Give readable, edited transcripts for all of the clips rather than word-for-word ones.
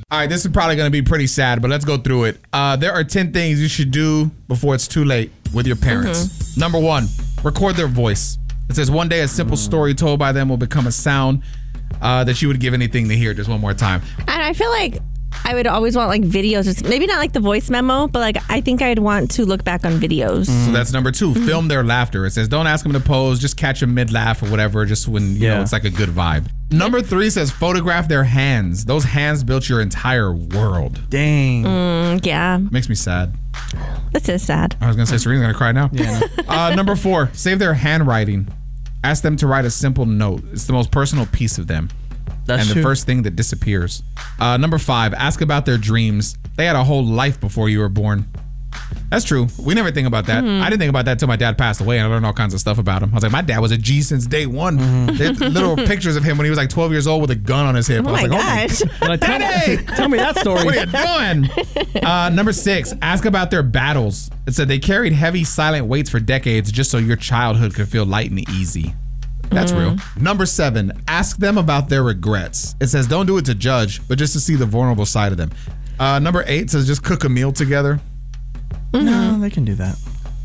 All right, this is probably going to be pretty sad, but let's go through it. There are 10 things you should do before it's too late with your parents. Number 1, record their voice. It says one day a simple story told by them will become a sound that you would give anything to hear just one more time. And I feel like I would always want like videos, just maybe not like the voice memo, but like I think I'd want to look back on videos. So that's number 2, film their laughter. It says don't ask them to pose, just catch them mid-laugh or whatever, just when you know it's like a good vibe. Number 3 says photograph their hands. Those hands built your entire world. Dang. Yeah. Makes me sad. This is sad. I was going to say Serena's going to cry now. Yeah. Number 4, save their handwriting. Ask them to write a simple note. It's the most personal piece of them. That's and true. the first thing that disappears. Number 5, ask about their dreams. They had a whole life before you were born. That's true. We never think about that. I didn't think about that until my dad passed away and I learned all kinds of stuff about him. I was like, my dad was a G since day one. There's little pictures of him when he was like 12 years old with a gun on his hip. Oh I was my like, gosh. oh my Like, tell me that story. what are you doing? Number 6, ask about their battles. It said they carried heavy, silent weights for decades just so your childhood could feel light and easy. That's real. Number 7, ask them about their regrets. It says don't do it to judge, but just to see the vulnerable side of them. Number 8 says just cook a meal together. No, they can do that.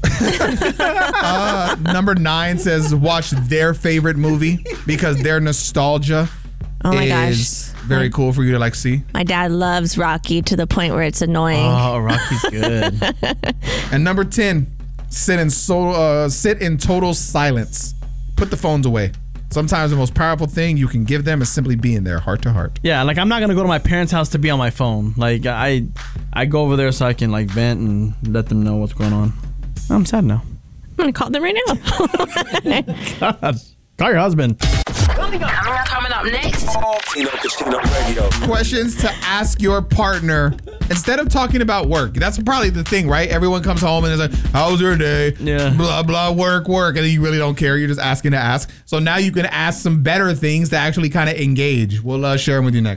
Number 9 says watch their favorite movie because their nostalgia is very cool for you to like see. My dad loves Rocky to the point where it's annoying. Oh, Rocky's good. And number 10, sit in total silence. Put the phones away. Sometimes the most powerful thing you can give them is simply being there, heart to heart. Yeah, like I'm not gonna go to my parents' house to be on my phone. Like I go over there so I can like vent and let them know what's going on. I'm sad now. I'm gonna call them right now. God, call your husband. Coming up next. Tino Casino Radio. Questions to ask your partner instead of talking about work. That's probably the thing, right? Everyone comes home and is like, how's your day? Yeah. Blah, blah, work. And then you really don't care. You're just asking to ask. So now you can ask some better things to actually kind of engage. We'll share them with you next.